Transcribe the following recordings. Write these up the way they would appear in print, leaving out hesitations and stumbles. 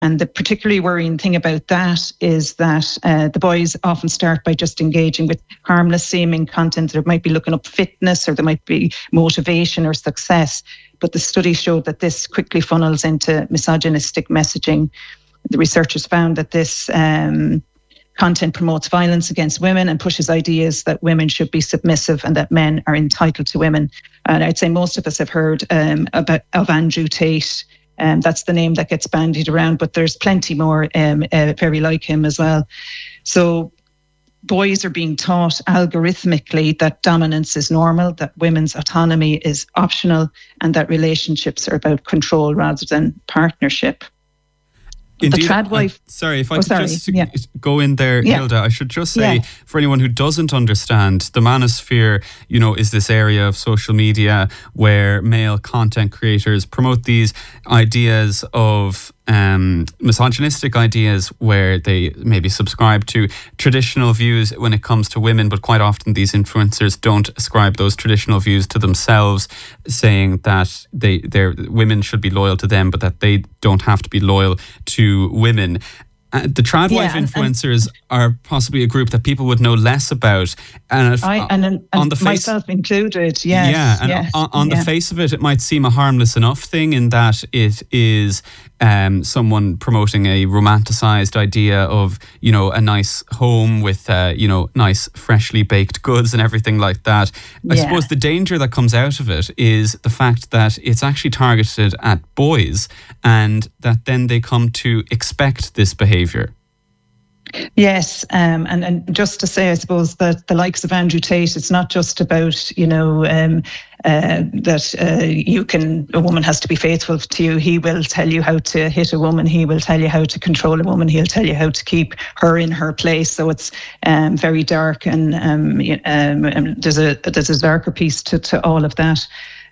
And the particularly worrying thing about that is that the boys often start by just engaging with harmless seeming content. They might be looking up fitness, or there might be motivation or success. But the study showed that this quickly funnels into misogynistic messaging. The researchers found that this content promotes violence against women and pushes ideas that women should be submissive and that men are entitled to women. And I'd say most of us have heard of Andrew Tate. That's the name that gets bandied around, but there's plenty more very like him as well. So boys are being taught algorithmically that dominance is normal, that women's autonomy is optional, and that relationships are about control rather than partnership. Indeed, if I could just go in there, Hilda, I should just say, for anyone who doesn't understand, the manosphere, is this area of social media where male content creators promote these ideas of misogynistic ideas, where they maybe subscribe to traditional views when it comes to women, but quite often these influencers don't ascribe those traditional views to themselves, saying that their women should be loyal to them, but that they don't have to be loyal to women. The tradwife influencers are possibly a group that people would know less about, and on the face, myself included. On the face of it, it might seem a harmless enough thing in that it is someone promoting a romanticized idea of a nice home with nice freshly baked goods and everything like that. I suppose the danger that comes out of it is the fact that it's actually targeted at boys, and that then they come to expect this behavior. Yes, and just to say, I suppose that the likes of Andrew Tate, it's not just about that a woman has to be faithful to you. He will tell you how to hit a woman. He will tell you how to control a woman. He'll tell you how to keep her in her place. So it's very dark, and there's a darker piece to all of that.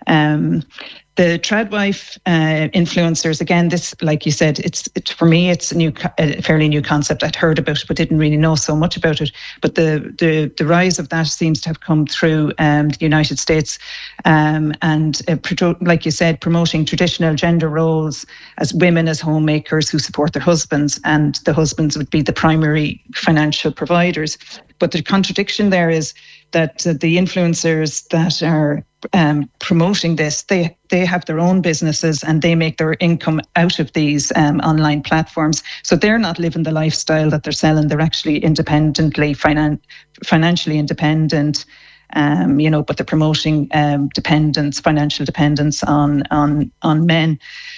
The tradwife influencers, again, this, like you said, for me, it's a fairly new concept. I'd heard about it, but didn't really know so much about it. But the rise of that seems to have come through the United States, and like you said, promoting traditional gender roles as women as homemakers who support their husbands, and the husbands would be the primary financial providers. But the contradiction there is that the influencers that are promoting this, they have their own businesses and they make their income out of these online platforms. So they're not living the lifestyle that they're selling. They're actually independently, financially independent, but they're promoting financial dependence on men.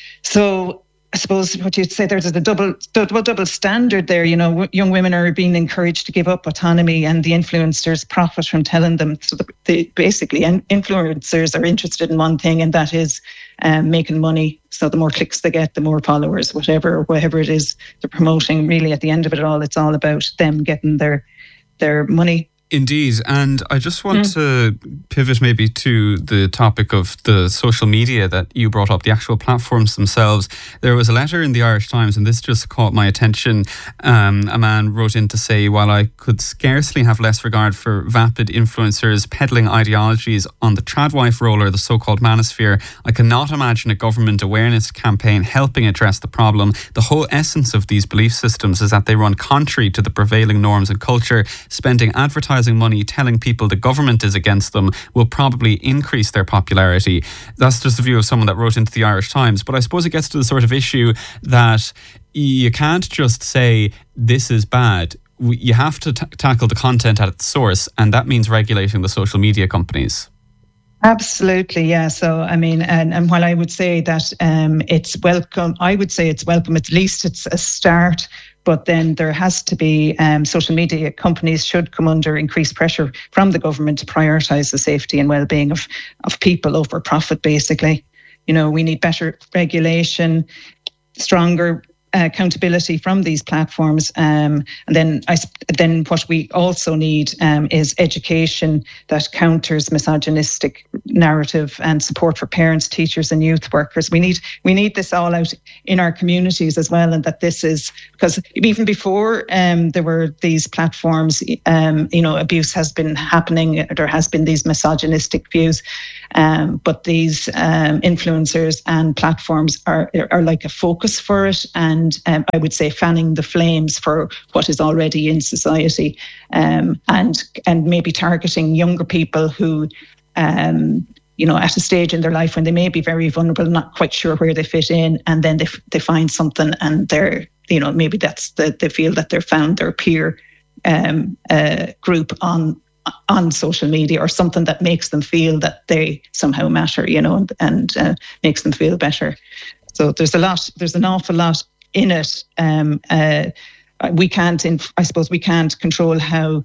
So I suppose what you'd say, there's a double standard there. Young women are being encouraged to give up autonomy, and the influencers profit from telling them. So basically, influencers are interested in one thing, and that is making money. So the more clicks they get, the more followers, whatever it is they're promoting. Really, at the end of it all, it's all about them getting their money. Indeed. And I just want to pivot maybe to the topic of the social media that you brought up, the actual platforms themselves. There was a letter in the Irish Times, and this just caught my attention. A man wrote in to say, while I could scarcely have less regard for vapid influencers peddling ideologies on the tradwife roller, the so-called manosphere, I cannot imagine a government awareness campaign helping address the problem. The whole essence of these belief systems is that they run contrary to the prevailing norms and culture. Spending advertising money telling people the government is against them will probably increase their popularity. That's just the view of someone that wrote into the Irish Times. But I suppose it gets to the sort of issue that you can't just say this is bad. You have to tackle the content at its source, and that means regulating the social media companies. Absolutely, yeah. So, I mean, and while I would say that it's welcome, I would say it's welcome. At least it's a start. But then there has to be social media companies should come under increased pressure from the government to prioritise the safety and well-being of people over profit, basically. We need better regulation, stronger accountability from these platforms, and then what we also need is education that counters misogynistic narrative and support for parents, teachers, and youth workers. We need this all out in our communities as well, and that this is because even before there were these platforms, abuse has been happening. There has been these misogynistic views, but these influencers and platforms are like a focus for it, and and I would say fanning the flames for what is already in society, and maybe targeting younger people who, at a stage in their life when they may be very vulnerable, not quite sure where they fit in, and then they find something and they're, maybe they feel that they've found their peer group on social media, or something that makes them feel that they somehow matter, and makes them feel better. So there's an awful lot in it. We can't control how,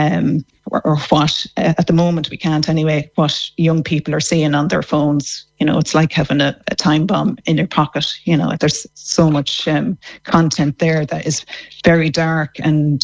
or what, at the moment we can't anyway, what young people are seeing on their phones. It's like having a time bomb in your pocket. There's so much content there that is very dark and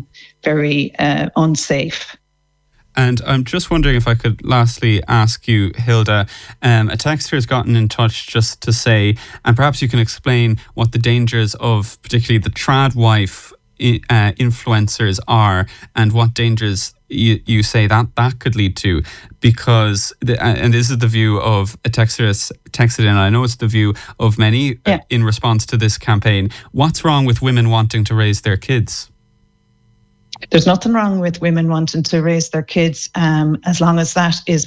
very unsafe. And I'm just wondering if I could lastly ask you, Hilda, a texter has gotten in touch just to say, and perhaps you can explain what the dangers of particularly the trad wife influencers are, and what dangers you say that could lead to, because and this is the view of a texter has texted in, and I know it's the view of many in response to this campaign. What's wrong with women wanting to raise their kids? There's nothing wrong with women wanting to raise their kids, as long as that is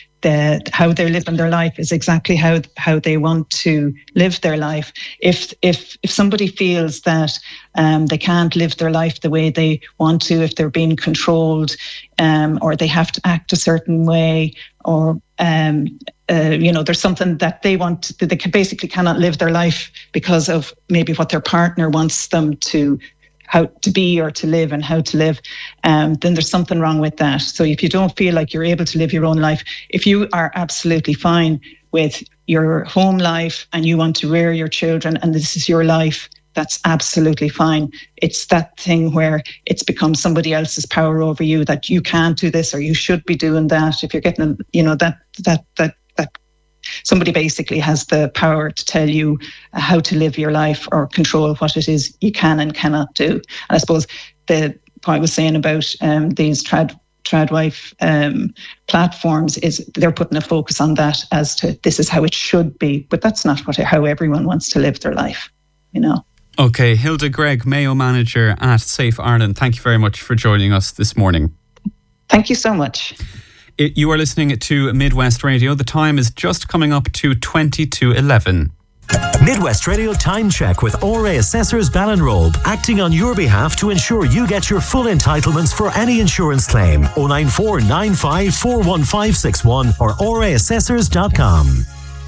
how they're living their life is exactly how they want to live their life. If somebody feels that they can't live their life the way they want to, if they're being controlled, or they have to act a certain way, or there's something that they want, that they basically cannot live their life because of maybe what their partner wants them to, how to be or to live and how to live, then there's something wrong with that. So if you don't feel like you're able to live your own life, if you are absolutely fine with your home life and you want to rear your children and this is your life, that's absolutely fine. It's that thing where it's become somebody else's power over you, that you can't do this or you should be doing that. If you're getting, that somebody basically has the power to tell you how to live your life or control what it is you can and cannot do. And I suppose what I was saying about these tradwife platforms is they're putting a focus on that as to this is how it should be, but that's not how everyone wants to live their life, Okay, Hilda Greig, Mayo Manager at Safe Ireland, thank you very much for joining us this morning. Thank you so much. You are listening to Midwest Radio. The time is just coming up to 20 to 11. Midwest Radio Time Check with RA Assessors Ballinrobe, acting on your behalf to ensure you get your full entitlements for any insurance claim. 094 95 41561 or raassessors.com.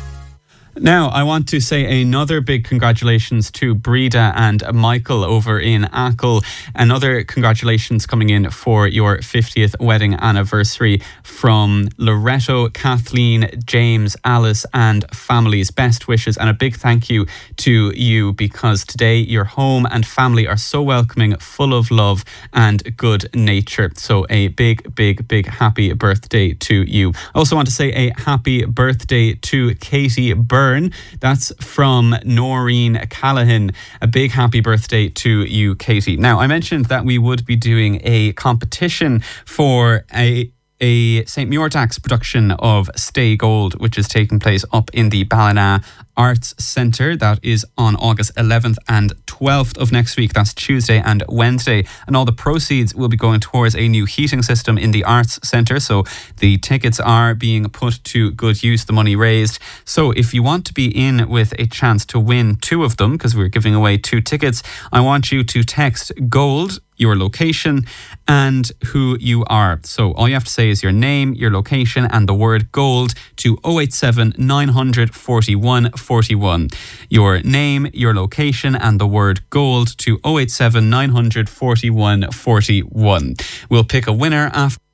Now, I want to say another big congratulations to Breda and Michael over in Achill. Another congratulations coming in for your 50th wedding anniversary from Loretto, Kathleen, James, Alice and families. Best wishes and a big thank you to you, because today your home and family are so welcoming, full of love and good nature. So a big, big, big happy birthday to you. I also want to say a happy birthday to Katie Byrne. That's from Noreen Callahan. A big happy birthday to you, Katie. Now, I mentioned that we would be doing a competition for a St. Muirtax production of Stay Gold, which is taking place up in the Ballina Arts Centre. That is on August 11th and 12th of next week. That's Tuesday and Wednesday. And all the proceeds will be going towards a new heating system in the Arts Centre. So the tickets are being put to good use, the money raised. So if you want to be in with a chance to win two of them, because we're giving away 2 tickets, I want you to text GOLD, your location and who you are. So all you have to say is your name, your location and the word GOLD to 087 900 41 41. Your name, your location and the word GOLD to 087 900 41 41. We'll pick a winner after